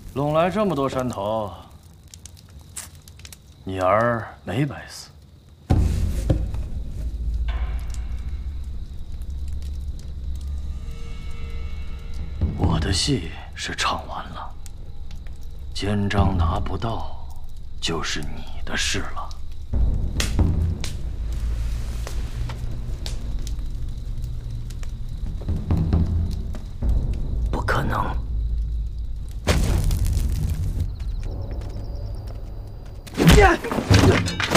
拢来这么多山头，你儿没白死。我的戏是唱完了，肩章拿不到，就是你的事了。 不可能。 呀！